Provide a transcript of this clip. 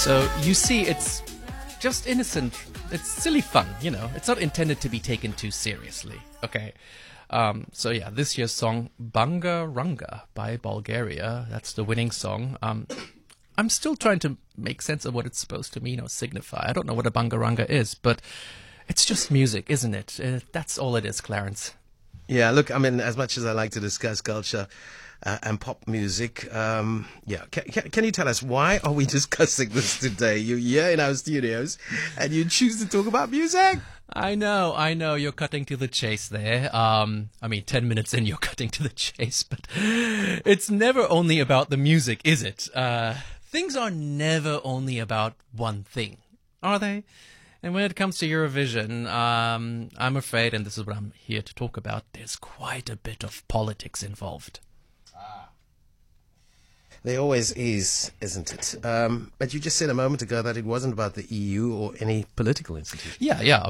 So you see, it's just innocent. It's silly fun, you know. It's not intended to be taken too seriously. Okay. So yeah, this year's song, Banga Ranga by Bulgaria. That's the winning song. I'm still trying to make sense of what it's supposed to mean or signify. I don't know what a Banga Ranga is, but it's just music, isn't it? That's all it is, Clarence. Yeah, look, I mean, as much as I like to discuss culture and pop music, can you tell us, why are we discussing this today? You're here in our studios and you choose to talk about music? I know, you're cutting to the chase there. 10 minutes in, you're cutting to the chase, but it's never only about the music, is it? Things are never only about one thing, are they? And when it comes to Eurovision, I'm afraid, and this is what I'm here to talk about, there's quite a bit of politics involved. There always is, isn't it? But you just said a moment ago that it wasn't about the EU or any political institution. Yeah,